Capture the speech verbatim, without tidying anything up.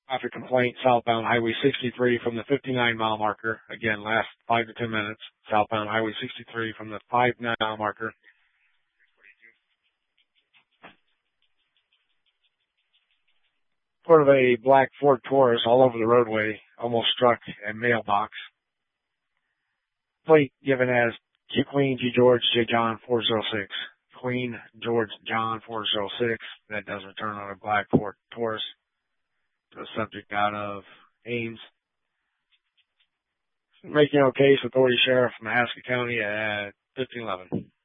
Traffic complaint southbound Highway sixty-three from the fifty-nine mile marker. Again, last five to ten minutes. Southbound Highway sixty-three from the five mile marker. Sort of a black Ford Taurus all over the roadway, almost struck a mailbox. Plate given as Q Queen G George J John four zero six. Queen George John four zero six. That does return on a black Ford Taurus. The subject out of Ames. Making a case, Authority Sheriff, Mahaska County at fifteen eleven.